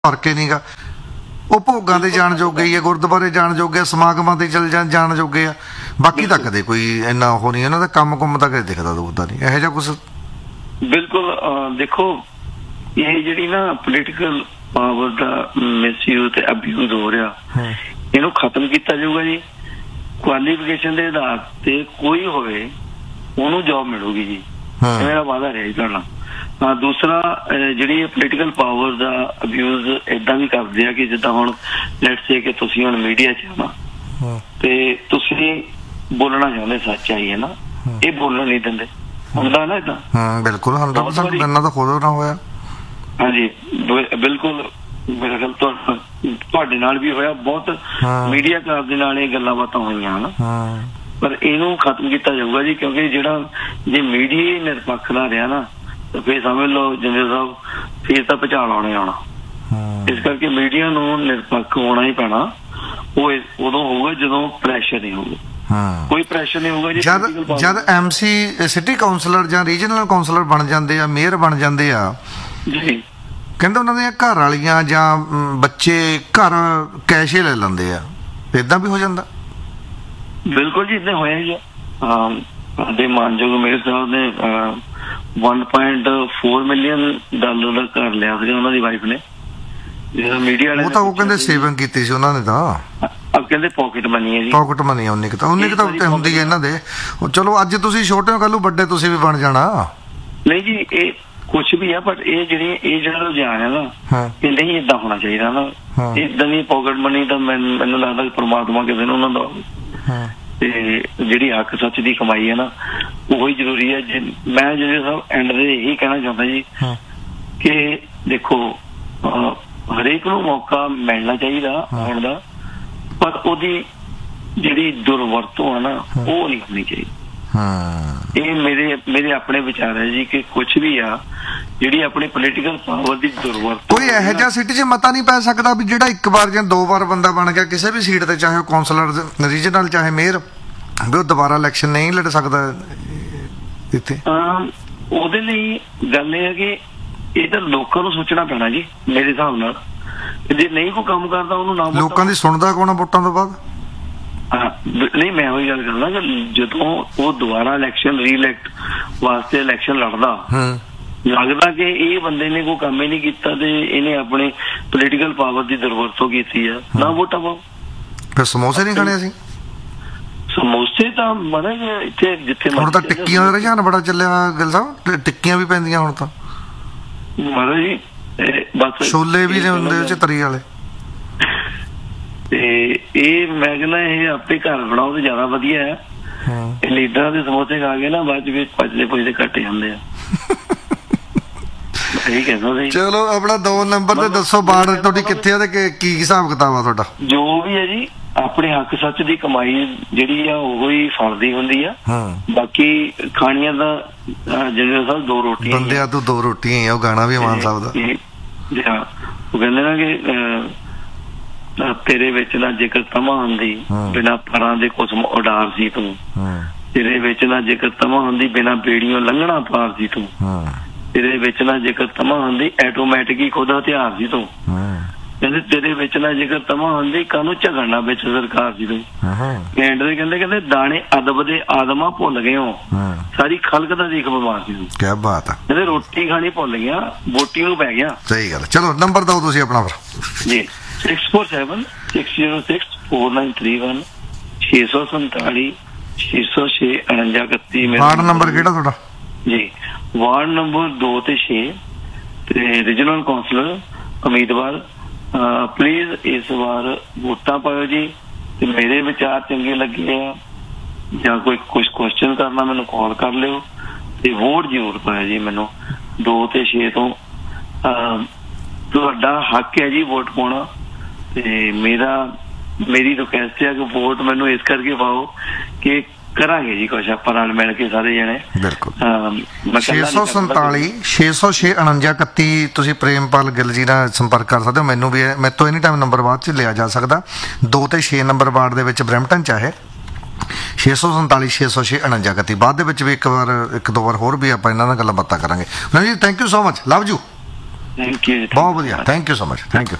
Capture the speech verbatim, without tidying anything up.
ਫਰਕ ਹੀ ਨਹੀਂਗਾ। ਉਹ ਭੋਗਾਂ ਤੇ ਜਾਣ ਜੋਗੇ ਹੀ ਆ, ਗੁਰਦੁਆਰੇ ਜਾਣ ਜੋਗੇ ਆ, ਸਮਾਗਮਾਂ ਤੇ ਚਲ ਜਾਣ ਜਾਣ ਜੋਗੇ ਆ। ਬਾਕੀ ਤਾਂ ਕਦੇ ਕੋਈ ਇੰਨਾ ਉਹ ਨਹੀਂ, ਇਹਨਾਂ ਦਾ ਕੰਮ ਕੁੰਮ ਤਾਂ ਕਦੇ ਦਿਖਦਾ ਦੁਖਦਾ ਨਹੀਂ ਇਹੋ ਜਿਹਾ ਕੁਛ। ਬਿਲਕੁਲ ਦੇਖੋ, ਇਹ ਜਿਹੜੀ ਨਾ ਪੋਲੀਟੀਕਲ ਪਾਵਰ ਦਾ ਮਿਸਯੂਜ਼ ਤੇ ਅਬਿਊਜ਼ ਹੋ ਰਿਹਾ, ਇਹਨੂੰ ਖਤਮ ਕੀਤਾ ਜਾਊਗਾ ਜੀ। ਕੁਆਲੀਫਿਕੇਸ਼ਨ ਦੇ ਆਧਾਰ ਤੇ ਕੋਈ ਹੋਵੇ ਉਹਨੂੰ ਜੌਬ ਮਿਲੂਗੀ ਜੀ, ਇਹ ਮੇਰਾ ਵਾਅਦਾ ਰਿਹਾ ਜੀ ਤੁਹਾਡਾ। ਹਾਂ, ਦੂਸਰਾ ਜਿਹੜੀ ਪੋਲੀਟੀਕਲ ਪਾਵਰ ਦਾ ਅਬਿਊਜ਼ ਏਦਾਂ ਵੀ ਕਰਦੇ ਆ ਕਿ ਜਿੱਦਾਂ ਹੁਣ ਲੈਟਸ ਸੇ ਕਿ ਤੁਸੀਂ ਹੁਣ ਮੀਡੀਆ 'ਚ ਆਉਣਾ ਤੇ ਤੁਸੀਂ ਬੋਲਣਾ ਚਾਹੁੰਦੇ ਸੱਚਾਈ ਹੈ ਨਾ, ਇਹ ਬੋਲਣ ਨਹੀਂ ਦਿੰਦੇ, ਹੁੰਦਾ ਨਾ ਏਦਾਂ। ਹਾਂ ਬਿਲਕੁਲ, ਹੰਡਰਡ ਪਰਸੈਂਟ ਇਹਨਾਂ ਦਾ ਖੁਦ ਨਾ ਹੋਇਆ। ਹਾਂਜੀ ਬਿਲਕੁਲ, ਮੇਰੇ ਖਿਆਲ ਤੁਹਾਡੇ ਨਾਲ ਵੀ ਹੋਇਆ, ਬਹੁਤ ਮੀਡੀਆ ਕਾਰ ਦੇ ਨਾਲ ਇਹ ਗੱਲਾਂ ਬਾਤਾਂ ਹੋਈਆਂ ਹਨਾ, ਪਰ ਇਹਨੂੰ ਖਤਮ ਕੀਤਾ ਜਾਊਗਾ ਜੀ। ਕਿਉਂਕਿ ਜਿਹੜਾ ਜੇ ਮੀਡੀਆ ਨਿਰਪੱਖ ਨਾ ਰਿਹਾ ਨਾ ਤਾਂ ਫਿਰ ਸਮਝ ਲਓ ਜਿੰਦੇ ਸਾਹਿਬ ਫਿਰ ਤਾਂ ਭੁਚਾਲ ਆਉਣੇ ਆਉਣਾ। ਇਸ ਕਰਕੇ ਮੀਡੀਆ ਨੂੰ ਨਿਰਪੱਖ ਹੋਣਾ ਹੀ ਪੈਣਾ। ਉਹ ਉਦੋਂ ਹੋਊਗਾ ਜਦੋਂ ਪ੍ਰੈਸ਼ਰ ਨਹੀਂ ਹੋਊਗਾ, ਕੋਈ ਪ੍ਰੈਸ਼ਰ ਨਹੀਂ ਹੋਊਗਾ ਜੀ। ਜਦ ਜਦ ਐਮਸੀ ਸਿਟੀ ਕਾਉਂਸਲਰ ਜਾਂ ਰੀਜਨਲ ਕਾਉਂਸਲਰ ਬਣ ਜਾਂਦੇ ਆ, ਮੇਅਰ ਬਣ ਜਾਂਦੇ ਆ ਜੀ, ਕਹਿੰਦੇ ਉਹਨਾਂ ਦੀਆਂ ਘਰ ਵਾਲੀਆਂ ਜਾਂ ਬੱਚੇ ਘਰ ਕੈਸ਼ੇ ਲੈ ਲੈਂਦੇ ਆ, ਏਦਾਂ ਵੀ ਹੋ ਜਾਂਦਾ। ਬਿਲਕੁਲ ਜੀ, ਏਦਾਂ ਹੋਇਆ ਜੀ। ਸਾਡੇ ਮਾਨਯੋਗ ਮੇਅਰ ਸਾਹਿਬ ਨੇ ਇੱਕ ਪੁਆਇੰਟ ਚਾਰ ਮਿਲੀਅਨ ਡਾਲਰ ਦਾ ਘਰ ਲਿਆ ਸੀਗਾ ਉਹਨਾਂ ਦੀ ਵਾਈਫ ਨੇ। ਜਿਹੜਾ ਮੀਡੀਆ ਵਾਲੇ ਉਹ ਤਾਂ ਉਹ ਕਹਿੰਦੇ ਸੇਵਿੰਗ ਕੀਤੀ ਸੀ ਉਹਨਾਂ ਨੇ, ਤਾਂ ਅਬ ਕਹਿੰਦੇ ਪਾਕਟ ਮਨੀ ਹੈ ਜੀ, ਪਾਕਟ ਮਨੀ ਉਨੀ ਕੁ ਤਾਂ ਉਨੀ ਕੁ ਤਾਂ ਉੱਤੇ ਹੁੰਦੀ ਹੈ ਇਹਨਾਂ ਦੇ। ਚਲੋ ਅੱਜ ਤੁਸੀਂ ਛੋਟੇ ਹੋ, ਕੱਲ ਨੂੰ ਵੱਡੇ ਤੁਸੀਂ ਵੀ ਬਣ ਜਾਣਾ। ਨਹੀਂ ਜੀ, ਇਹ ਕੁਛ ਵੀ ਆ, ਬਟ ਇਹ ਜਿਹੜੀ ਇਹ ਜਿਹੜਾ ਰੁਝਾਨ ਹੈ ਨਾ, ਇਹ ਨਹੀਂ ਏਦਾਂ ਹੋਣਾ ਚਾਹੀਦਾ ਨਾ। ਏਦਾਂ ਦੀ ਪਾਕਟ ਮਨੀ ਤਾਂ ਮੈਨੂੰ ਲੱਗਦਾ ਪ੍ਰਮਾਤਮਾ ਕਿਸੇ ਨੂੰ ਉਹਨਾਂ ਦਾ, ਤੇ ਜਿਹੜੀ ਹੱਕ ਸੱਚ ਦੀ ਕਮਾਈ ਹੈ ਨਾ ਉਹੀ ਜ਼ਰੂਰੀ ਹੈ। ਮੈਂ ਜਿਹੜੇ ਸਭ ਐਂਡ ਦੇ ਇਹੀ ਕਹਿਣਾ ਚਾਹੁੰਦਾ ਜੀ ਕਿ ਦੇਖੋ, ਹਰੇਕ ਨੂੰ ਮੌਕਾ ਮਿਲਣਾ ਚਾਹੀਦਾ ਆਉਣ ਦਾ, ਪਰ ਉਹਦੀ ਜਿਹੜੀ ਦੁਰਵਰਤੋਂ ਹੈ ਨਾ ਉਹ ਨਹੀਂ ਹੋਣੀ ਚਾਹੀਦੀ। ਇਹ ਮੇਰੇ ਮੇਰੇ ਆਪਣੇ ਵਿਚਾਰ ਹੈ ਜੀ ਕਿ ਕੁਛ ਵੀ ਆ ਜਿਹੜੀ ਆਪਣੀ ਪੋਲੀਟੀਕਲ ਪਾਵਰ ਦੀ ਦੁਰਵਰਤੋਂ। ਕੋਈ ਇਹੋ ਜਿਹਾ ਸਿਟੀ 'ਚ ਮਤਾ ਨਹੀਂ ਪੈ ਸਕਦਾ ਵੀ ਜਿਹੜਾ ਇੱਕ ਵਾਰ ਜਾਂ ਦੋ ਵਾਰ ਬੰਦਾ ਬਣ ਗਿਆ ਕਿਸੇ ਵੀ ਸੀਟ ਤੇ, ਚਾਹੇ ਉਹ ਕੌਂਸਲਰ ਰੀਜਨਲ ਚਾਹੇ ਮੇਅਰ, ਵੀ ਉਹ ਦੁਬਾਰਾ ਇਲੈਕਸ਼ਨ ਨਹੀਂ ਲੜ ਸਕਦਾ ਇੱਥੇ? ਉਹਦੇ ਲਈ ਗੱਲ ਇਹ ਹੈ ਕਿ ਇਹ ਤਾਂ ਲੋਕਾਂ ਨੂੰ ਸੋਚਣਾ ਪੈਣਾ ਜੀ ਮੇਰੇ ਹਿਸਾਬ ਨਾਲ। ਜੇ ਨਹੀਂ ਕੋਈ ਕੰਮ ਕਰਦਾ ਉਹਨੂੰ ਨਾ, ਲੋਕਾਂ ਦੀ ਸੁਣਦਾ ਕੌਣ ਵੋਟਾਂ ਤੋਂ ਬਾਅਦ? ਨਹੀਂ, ਮੈਂ ਉਹੀ ਗੱਲ ਕਰਦਾ ਕਿ ਜਦੋਂ ਉਹ ਦੁਬਾਰਾ ਇਲੈਕਸ਼ਨ ਰੀਇਲੈਕਟ ਵਾਸਤੇ ਇਲੈਕਸ਼ਨ ਲੜਦਾ, ਲੱਗਦਾ ਕਿ ਇਹ ਬੰਦੇ ਨੇ ਕੋਈ ਕੰਮ ਹੀ ਨਹੀਂ ਕੀਤਾ ਤੇ ਇਹਨੇ ਆਪਣੇ ਪੋਲੀਟੀਕਲ ਪਾਵਰ ਦੀ ਦੁਰਵਰਤੋਂ ਕੀਤੀ ਆ, ਨਾ ਵੋਟਾਂ ਪਾਓ। ਫਿਰ ਸਮੋਸੇ ਨਹੀਂ ਖਾਣੇ ਅਸੀਂ? ਸਮੋਸੇ ਤਾਂ ਮਰੇ ਇੱਥੇ ਜਿੱਥੇ ਹੁਣ ਤਾਂ ਟਿੱਕੀਆਂ ਦਾ ਰੁਝਾਨ ਬੜਾ ਚੱਲਿਆ ਗਿੱਲ ਸਾਹਿਬ, ਟਿੱਕੀਆਂ ਵੀ ਪੈਂਦੀਆਂ ਹੁਣ ਤਾਂ ਮਹਾਰਾਜ ਜੀ, ਬਸ ਛੋਲੇ ਵੀ ਹੁੰਦੇ ਉਹ ਚ ਤਰੀ ਵਾਲੇ। ਤੇ ਇਹ ਮੈਂ ਕਹਿੰਦਾ ਇਹ ਆਪੇ ਘਰ ਬਣਾਓ ਤੇ ਜ਼ਿਆਦਾ ਵਧੀਆ ਹੈ। ਇਹ ਲੀਡਰਾਂ ਦੇ ਸਮੋਸੇ ਖਾ ਕੇ ਨਾ ਬਾਅਦ ਵਿੱਚ ਪਚਦੇ ਪੁੱਜਦੇ ਘੱਟ ਜਾਂਦੇ ਆ। ਇਹੀ ਕਹਿੰਦਾ। ਚਲੋ ਆਪਣਾ ਦੋ ਨੰਬਰ ਤੇ ਦੱਸੋ, ਬਾੜ ਤੁਹਾਡੀ ਕਿੱਥੇ ਆ ਤੇ ਕੀ ਹਿਸਾਬ ਕਿਤਾਬ ਆ ਤੁਹਾਡਾ? ਜੋ ਵੀ ਹੈ ਜੀ, ਆਪਣੇ ਹੱਕ ਸੱਚ ਦੀ ਕਮਾਈ ਜਿਹੜੀ ਆ ਉਹ ਹੀ ਫਲਦੀ ਹੁੰਦੀ ਆ। ਬਾਕੀ ਖਾਣੀਆਂ ਦਾ ਜਿਹੜੇ ਸਾਹਿਬ ਦੋ ਰੋਟੀਆਂ, ਬੰਦਿਆਂ ਤੋਂ ਦੋ ਰੋਟੀਆਂ ਹੀ ਆ, ਉਹ ਗਾਣਾ ਵੀ ਮਾਨ ਸਾਹਿਬ ਦਾ। ਉਹ ਕਹਿੰਦੇ ਨਾ ਕਿ ਤੇਰੇ ਵਿੱਚ ਨਾ ਜੇਕਰ ਤਮਾ ਹੁੰਦੀ ਬਿਨਾਂ ਪਰਾਂ ਦੇ ਕੁਸਮ ਉਡਾਰ ਸੀ ਤੂੰ, ਤੇਰੇ ਵਿੱਚ ਨਾ ਜੇਕਰ ਤਮਾ ਹੁੰਦੀ ਬਿਨਾਂ ਬੇੜੀਆਂ ਲੰਘਣਾ ਪਾਰ ਸੀ ਤੂੰ, ਤੇਰੇ ਵਿੱਚ ਨਾ ਜੇਕਰ ਤਮਾ ਹੁੰਦੀ ਆਟੋਮੈਟਿਕ ਹੀ ਖੁਦ ਹਥਿਆਰ ਸੀ ਤੂੰ, ਕਹਿੰਦੇ ਤੇਰੇ ਵਿੱਚ ਨਾ ਜੇਕਰ ਤਮਾ ਹੁੰਦੀ ਕਾਹਨੂੰ ਝਗੜਨਾ ਵਿੱਚ ਸਰਕਾਰ ਸੀ ਤੂੰ। ਐਂਡ ਦੇ ਕਹਿੰਦੇ ਕਹਿੰਦੇ ਦਾਣੇ ਅਦਬ ਦੇ ਆਦਮਾ ਭੁੱਲ ਗਏ ਹੋ, ਸਾਰੀ ਖਲਕ ਦਾ ਦੇਖ ਬਿਮਾਰ ਸੀ ਤੂੰ। ਕਿਆ ਬਾਤ ਆ। ਕਹਿੰਦੇ ਰੋਟੀ ਖਾਣੀ ਭੁੱਲ ਗਿਆ, ਵੋਟੀ ਨੂੰ ਪੈ ਗਿਆ। ਸਹੀ ਗੱਲ। ਚਲੋ ਨੰਬਰ ਦਿਓ ਤੁਸੀਂ ਆਪਣਾ ਫਿਰ ਜੀ। Six four seven six zero six four nine three one ਛੇ ਸੌ ਸੰਤਾਲੀ ਛੇ ਸੌ ਛੇ ਉਣੰਜਾ ਇਕੱਤੀ। ਵਾਰਡ ਨੰਬਰ ਕਿਹੜਾ ਤੁਹਾਡਾ ਜੀ? ਵਾਰਡ ਨੰਬਰ ਦੋ ਤੇ ਛੇ ਤੇ ਰੀਜਨਲ ਕਾਉਂਸਲਰ ਉਮੀਦਵਾਰ। ਪਲੀਜ਼ ਇਸ ਵਾਰ ਵੋਟਾਂ ਪਾਇਓ ਜੀ, ਤੇ ਮੇਰੇ ਵਿਚਾਰ ਚੰਗੇ ਲੱਗੇ ਆ ਜਾਂ ਕੋਈ ਕੁਛ ਕੁਐਸਚਨ ਕਰਨਾ ਮੈਨੂੰ ਕਾਲ ਕਰ ਲਿਓ, ਤੇ ਵੋਟ ਜ਼ਰੂਰ ਪਾਇਓ ਜੀ ਮੈਨੂੰ ਦੋ ਤੇ ਛੇ ਤੋਂ। ਤੁਹਾਡਾ ਹੱਕ ਹੈ ਜੀ ਵੋਟ ਪਾਉਣਾ, ਤੇ ਮੇਰਾ ਮੇਰੀ ਰਿਕੁਐਸਟ ਹੈ ਕਿ ਵੋਟ ਮੈਨੂੰ ਇਸ ਕਰਕੇ ਪਾਓ ਕਿ ਕਰਾਂਗੇ ਜੀ ਕੁਛ ਆਪਾਂ ਨਾਲ ਮਿਲ ਕੇ ਸਾਰੇ ਜਣੇ। ਬਿਲਕੁਲ। ਛੇ ਸੌ ਸੰਤਾਲੀ ਛੇ ਸੌ ਛੇ ਉਣੰਜਾ ਇਕੱਤੀ ਤੁਸੀਂ ਪ੍ਰੇਮਪਾਲ ਗਿੱਲ ਜੀ ਨਾਲ ਸੰਪਰਕ ਕਰ ਸਕਦੇ ਹੋ। ਮੈਨੂੰ ਵੀ ਮੇਰੇ ਤੋਂ ਐਨੀ ਟਾਈਮ ਨੰਬਰ ਬਾਅਦ 'ਚ ਲਿਆ ਜਾ ਸਕਦਾ। ਦੋ ਤੇ ਛੇ ਨੰਬਰ ਵਾਰਡ ਦੇ ਵਿੱਚ ਬਰੈਂਪਟਨ 'ਚ ਹੈ ਛੇ ਸੌ ਸੰਤਾਲੀ ਛੇ ਸੌ ਛੇ ਉਣੰਜਾ ਇਕੱਤੀ। ਬਾਅਦ ਦੇ ਵਿੱਚ ਵੀ ਇੱਕ ਵਾਰ ਇੱਕ ਦੋ ਵਾਰ ਹੋਰ ਵੀ ਆਪਾਂ ਇਹਨਾਂ ਨਾਲ ਗੱਲਾਂ ਬਾਤਾਂ ਕਰਾਂਗੇ। ਜੀ thank you so much, love you. Thank you. ਬਹੁਤ ਵਧੀਆ, thank you so much, thank you.